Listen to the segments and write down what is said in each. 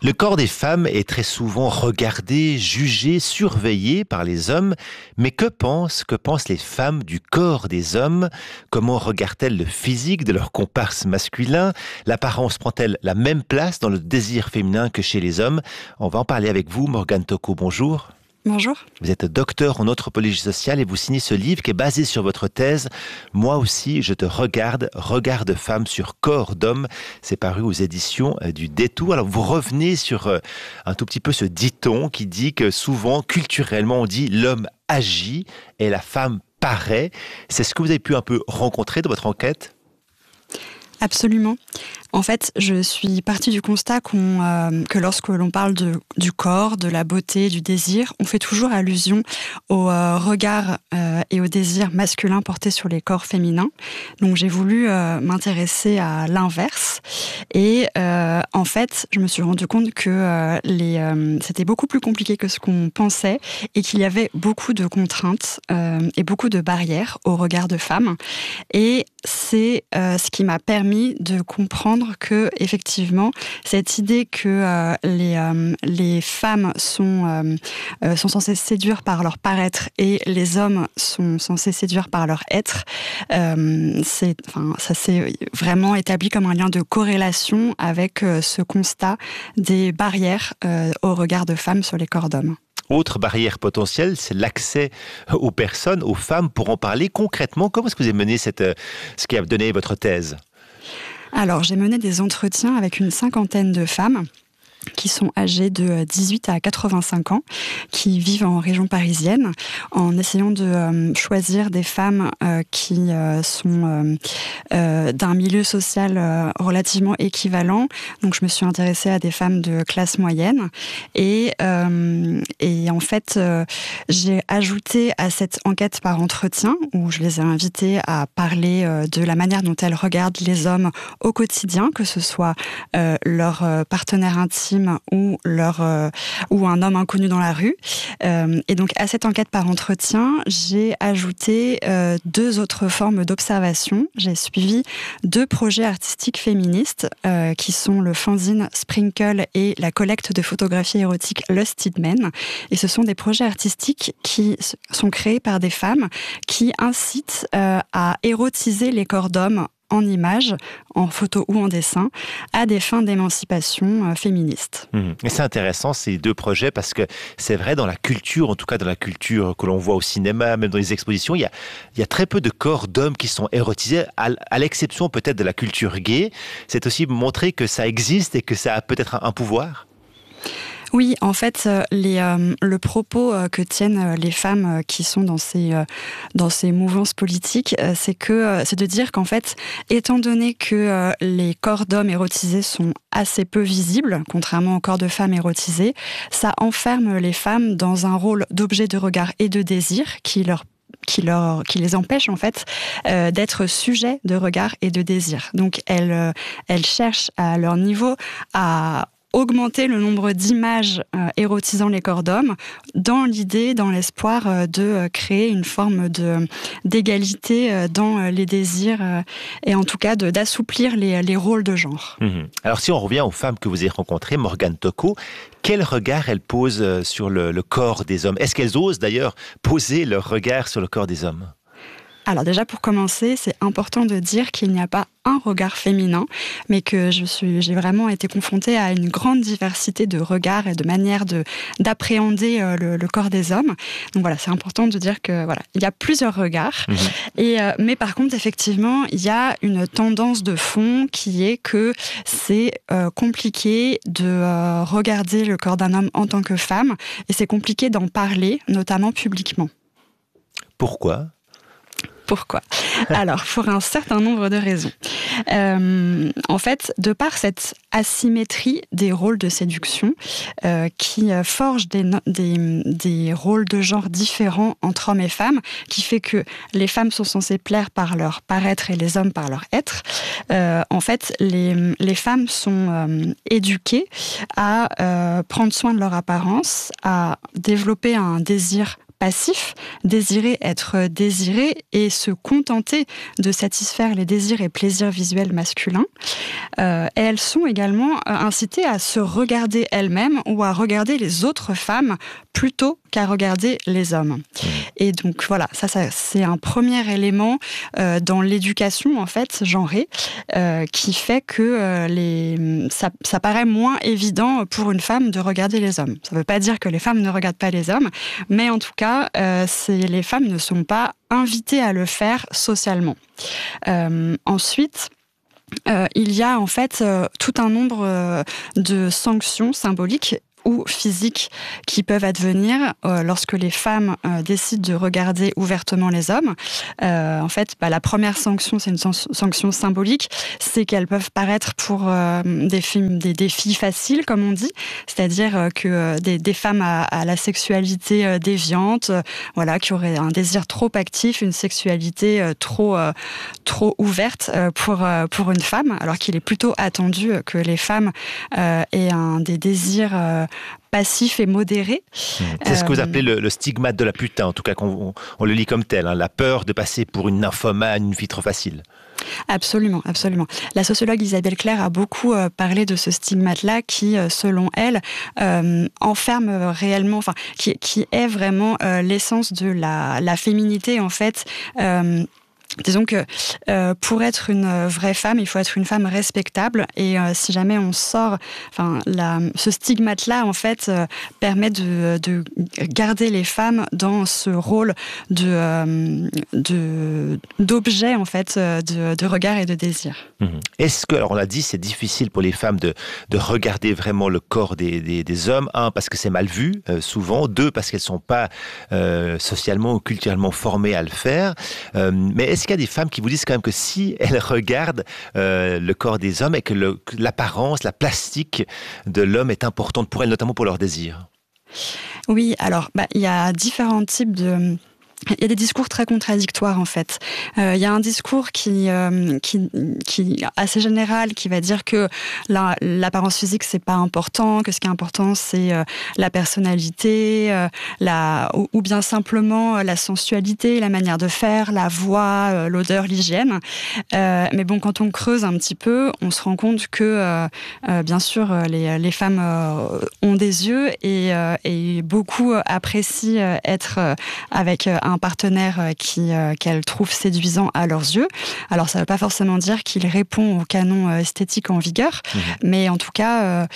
Le corps des femmes est très souvent regardé, jugé, surveillé par les hommes. Mais que pensent les femmes du corps des hommes? Comment regardent-elles le physique de leurs comparses masculins? L'apparence prend-elle la même place dans le désir féminin que chez les hommes? On va en parler avec vous, Morgane Tocco. Bonjour. Bonjour. Vous êtes docteur en anthropologie sociale et vous signez ce livre qui est basé sur votre thèse « Moi aussi, je te regarde, regard de femme sur corps d'homme ». C'est paru aux éditions du Détour. Alors, vous revenez sur un tout petit peu ce dicton qui dit que souvent, culturellement, on dit « l'homme agit et la femme paraît ». C'est ce que vous avez pu un peu rencontrer dans votre enquête ? Absolument. En fait, je suis partie du constat que lorsque l'on parle du corps, de la beauté, du désir, on fait toujours allusion au regard et au désir masculin porté sur les corps féminins. Donc j'ai voulu m'intéresser à l'inverse. Et en fait, je me suis rendu compte que c'était beaucoup plus compliqué que ce qu'on pensait et qu'il y avait beaucoup de contraintes et beaucoup de barrières au regard de femmes. Et c'est ce qui m'a permis de comprendre que, effectivement, cette idée que les femmes sont censées séduire par leur paraître et les hommes sont censés séduire par leur être, ça s'est vraiment établi comme un lien de corrélation avec ce constat des barrières au regard de femmes sur les corps d'hommes. Autre barrière potentielle, c'est l'accès aux personnes, aux femmes. Pour en parler concrètement, comment est-ce que vous avez mené ce qui a donné votre thèse ? Alors, j'ai mené des entretiens avec une 50aine de femmes qui sont âgées de 18 à 85 ans, qui vivent en région parisienne, en essayant de choisir des femmes qui sont d'un milieu social relativement équivalent. Donc, je me suis intéressée à des femmes de classe moyenne. Et en fait, j'ai ajouté à cette enquête par entretien, où je les ai invitées à parler de la manière dont elles regardent les hommes au quotidien, que ce soit leur partenaire intime ou un homme inconnu dans la rue. Et donc, à cette enquête par entretien, j'ai ajouté 2 autres formes d'observation. J'ai suivi 2 projets artistiques féministes qui sont le fanzine Sprinkle et la collecte de photographies érotiques Lusted Men. Et ce sont des projets artistiques qui sont créés par des femmes qui incitent à érotiser les corps d'hommes en images, en photo ou en dessin, à des fins d'émancipation féministe. Et c'est intéressant ces 2 projets parce que c'est vrai dans la culture, en tout cas dans la culture que l'on voit au cinéma, même dans les expositions, il y a très peu de corps d'hommes qui sont érotisés, à l'exception peut-être de la culture gay. C'est aussi montrer que ça existe et que ça a peut-être un pouvoir. Oui, en fait, le propos que tiennent les femmes qui sont dans ces mouvances politiques, c'est de dire qu'en fait, étant donné que les corps d'hommes érotisés sont assez peu visibles, contrairement aux corps de femmes érotisés, ça enferme les femmes dans un rôle d'objet de regard et de désir qui les empêche en fait d'être sujets de regard et de désir. Donc elles cherchent à leur niveau à augmenter le nombre d'images érotisant les corps d'hommes dans l'espoir de créer une forme d'égalité dans les désirs et en tout cas d'assouplir les rôles de genre. Alors si on revient aux femmes que vous avez rencontrées, Morgane Tocco, quel regard elles posent sur le corps des hommes ? Est-ce qu'elles osent d'ailleurs poser leur regard sur le corps des hommes ? Alors déjà, pour commencer, c'est important de dire qu'il n'y a pas un regard féminin, mais que j'ai vraiment été confrontée à une grande diversité de regards et de manières d'appréhender le corps des hommes. Donc voilà, c'est important de dire que voilà, il y a plusieurs regards. Mais par contre, effectivement, il y a une tendance de fond qui est que c'est compliqué de regarder le corps d'un homme en tant que femme, et c'est compliqué d'en parler, notamment publiquement. Pourquoi ? Alors, pour un certain nombre de raisons. En fait, de par cette asymétrie des rôles de séduction qui forge des rôles de genre différents entre hommes et femmes, qui fait que les femmes sont censées plaire par leur paraître et les hommes par leur être, en fait, les femmes sont éduquées à prendre soin de leur apparence, à développer un désir passif, désirer être désiré et se contenter de satisfaire les désirs et plaisirs visuels masculins. Et elles sont également incitées à se regarder elles-mêmes ou à regarder les autres femmes plutôt qu'à regarder les hommes. Et donc voilà, ça c'est un premier élément dans l'éducation en fait genrée qui fait que ça paraît moins évident pour une femme de regarder les hommes. Ça ne veut pas dire que les femmes ne regardent pas les hommes, mais en tout cas, les femmes ne sont pas invitées à le faire socialement. Ensuite, il y a en fait tout un nombre de sanctions symboliques ou physiques qui peuvent advenir lorsque les femmes décident de regarder ouvertement les hommes. En fait, la première sanction, c'est une sanction symbolique, c'est qu'elles peuvent paraître pour des filles faciles, comme on dit, c'est-à-dire que des femmes à la sexualité déviante, voilà, qui auraient un désir trop actif, une sexualité trop ouverte pour une femme, alors qu'il est plutôt attendu que les femmes aient des désirs passif et modéré. C'est ce que vous appelez le stigmate de la putain, en tout cas on le lit comme tel, la peur de passer pour une nymphomane, une fille trop facile. Absolument, absolument. La sociologue Isabelle Claire a beaucoup parlé de ce stigmate-là qui, selon elle, enferme réellement, enfin, qui est vraiment l'essence de la féminité, en fait. Disons que pour être une vraie femme, il faut être une femme respectable et si jamais on sort, ce stigmate-là en fait permet de garder les femmes dans ce rôle d'objet en fait de regard et de désir. Est-ce que, alors on l'a dit, c'est difficile pour les femmes de regarder vraiment le corps des hommes, parce que c'est mal vu souvent, deux parce qu'elles sont pas socialement ou culturellement formées à le faire, mais est-ce qu'il y a des femmes qui vous disent quand même que si elles regardent le corps des hommes et que l'apparence, la plastique de l'homme est importante pour elles, notamment pour leur désir? Oui, alors il y a différents types de... Il y a des discours très contradictoires en fait. Il y a un discours qui assez général qui va dire que l'apparence physique c'est pas important, que ce qui est important c'est la personnalité, ou bien simplement la sensualité, la manière de faire, la voix, l'odeur, l'hygiène. Mais bon, quand on creuse un petit peu, on se rend compte que bien sûr les femmes ont des yeux et beaucoup apprécient être avec un partenaire qu'elles trouvent séduisant à leurs yeux. Alors, ça ne veut pas forcément dire qu'il répond au canon esthétique en vigueur, mais en tout cas,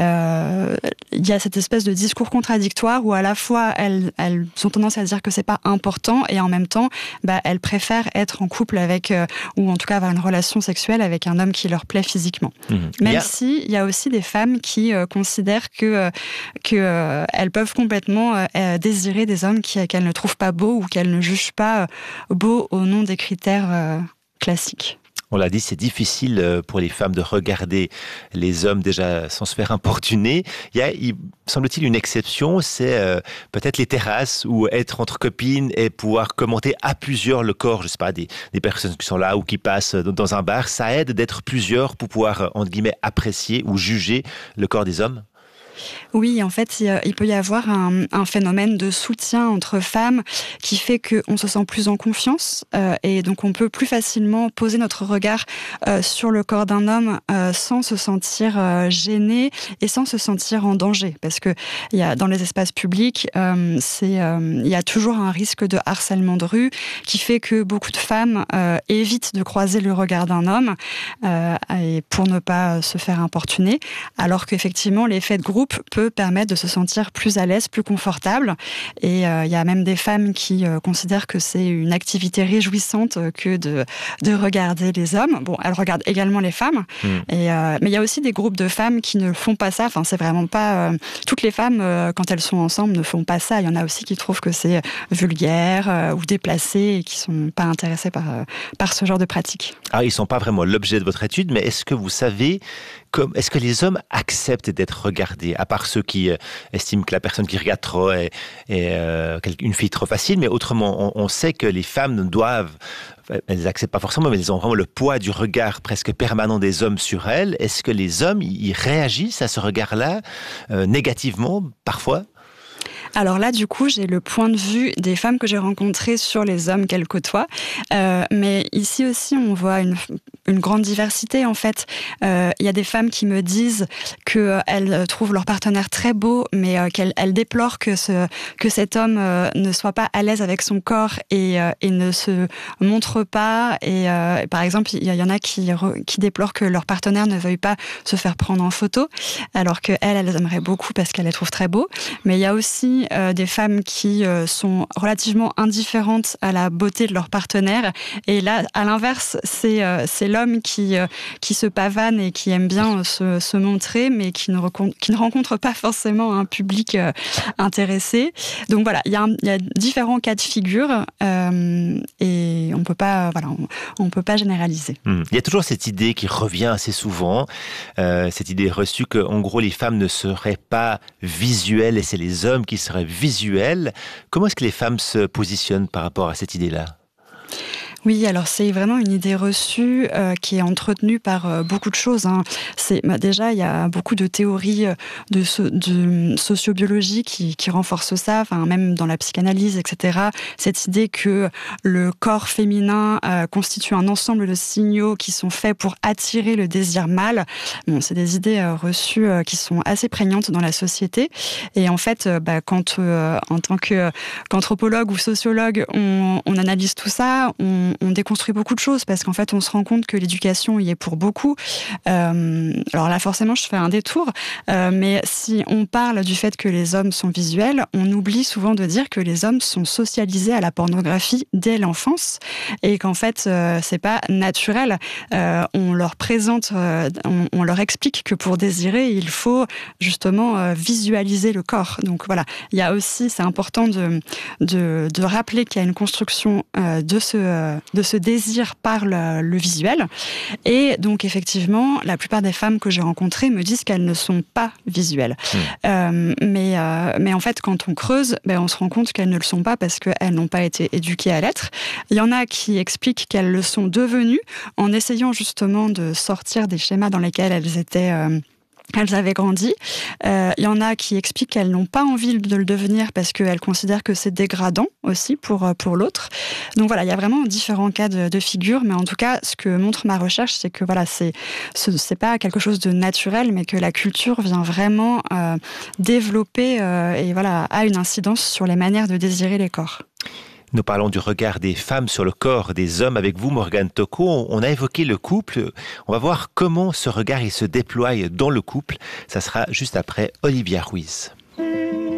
il y a cette espèce de discours contradictoire où à la fois, elles ont tendance à dire que c'est pas important et en même temps, elles préfèrent être en couple avec, ou en tout cas avoir une relation sexuelle avec un homme qui leur plaît physiquement. Même si il y a aussi des femmes qui considèrent que elles peuvent complètement désirer des hommes qu'elles ne trouvent pas beaux ou qu'elles ne jugent pas beaux au nom des critères classiques. On l'a dit, c'est difficile pour les femmes de regarder les hommes déjà sans se faire importuner. Il y a, semble-t-il, une exception, c'est peut-être les terrasses ou être entre copines et pouvoir commenter à plusieurs le corps, je sais pas, des personnes qui sont là ou qui passent dans un bar. Ça aide d'être plusieurs pour pouvoir, entre guillemets, apprécier ou juger le corps des hommes. Oui, en fait, il peut y avoir un phénomène de soutien entre femmes qui fait qu'on se sent plus en confiance et donc on peut plus facilement poser notre regard sur le corps d'un homme sans se sentir gêné et sans se sentir en danger. Parce que dans les espaces publics, il y a toujours un risque de harcèlement de rue qui fait que beaucoup de femmes évitent de croiser le regard d'un homme et pour ne pas se faire importuner, alors qu'effectivement, l'effet de groupe peut permettre de se sentir plus à l'aise, plus confortable. Et il y a même des femmes qui considèrent que c'est une activité réjouissante que de regarder les hommes. Bon, elles regardent également les femmes. Mais il y a aussi des groupes de femmes qui ne font pas ça. Enfin, c'est vraiment pas... toutes les femmes, quand elles sont ensemble, ne font pas ça. Il y en a aussi qui trouvent que c'est vulgaire ou déplacé et qui sont pas intéressés par ce genre de pratique. Ah, ils sont pas vraiment l'objet de votre étude, mais est-ce que vous savez... Est-ce que les hommes acceptent d'être regardés, à part ceux qui estiment que la personne qui regarde trop est une fille trop facile, mais autrement, on sait que les femmes elles n'acceptent pas forcément, mais elles ont vraiment le poids du regard presque permanent des hommes sur elles. Est-ce que les hommes, ils réagissent à ce regard-là négativement, parfois ? Alors là, du coup, j'ai le point de vue des femmes que j'ai rencontrées sur les hommes qu'elles côtoient. Mais ici aussi, on voit une grande diversité, en fait. Il y a des femmes qui me disent qu'elles trouvent leur partenaire très beau, mais qu'elles déplorent que cet homme ne soit pas à l'aise avec son corps et ne se montre pas. Et par exemple, il y en a qui déplorent que leur partenaire ne veuille pas se faire prendre en photo, alors qu'elles aimeraient beaucoup parce qu'elles les trouvent très beaux. Mais il y a aussi des femmes qui sont relativement indifférentes à la beauté de leur partenaire. Et là, à l'inverse, c'est l'homme qui se pavane et qui aime bien se montrer, mais qui ne rencontre pas forcément un public intéressé. Donc voilà, il y a différents cas de figure et on peut pas généraliser. Il y a toujours cette idée qui revient assez souvent, cette idée reçue qu'en gros les femmes ne seraient pas visuelles et c'est les hommes qui seraient visuels. Comment est-ce que les femmes se positionnent par rapport à cette idée-là ? Oui, alors c'est vraiment une idée reçue qui est entretenue par beaucoup de choses. Déjà, il y a beaucoup de théories de sociobiologie qui renforcent ça, même dans la psychanalyse, etc. Cette idée que le corps féminin constitue un ensemble de signaux qui sont faits pour attirer le désir mâle. Bon, c'est des idées reçues qui sont assez prégnantes dans la société. Et en fait, quand en tant qu'anthropologue ou sociologue, on analyse tout ça, on déconstruit beaucoup de choses parce qu'en fait, on se rend compte que l'éducation y est pour beaucoup. Alors là, forcément, je fais un détour, mais si on parle du fait que les hommes sont visuels, on oublie souvent de dire que les hommes sont socialisés à la pornographie dès l'enfance et qu'en fait, c'est pas naturel. On leur présente, on leur explique que pour désirer, il faut justement visualiser le corps. Donc voilà, il y a aussi, c'est important de rappeler qu'il y a une construction de ce désir par le visuel. Et donc, effectivement, la plupart des femmes que j'ai rencontrées me disent qu'elles ne sont pas visuelles. Mais en fait, quand on creuse, on se rend compte qu'elles ne le sont pas parce qu'elles n'ont pas été éduquées à l'être. Il y en a qui expliquent qu'elles le sont devenues en essayant justement de sortir des schémas dans lesquels elles avaient grandi. Il y en a qui expliquent qu'elles n'ont pas envie de le devenir parce qu'elles considèrent que c'est dégradant aussi pour l'autre. Donc voilà, il y a vraiment différents cas de figure, mais en tout cas, ce que montre ma recherche, c'est que voilà, c'est pas quelque chose de naturel, mais que la culture vient vraiment développer et voilà, a une incidence sur les manières de désirer les corps. Nous parlons du regard des femmes sur le corps des hommes avec vous, Morgane Tocco. On a évoqué le couple. On va voir comment ce regard il se déploie dans le couple. Ça sera juste après Olivia Ruiz.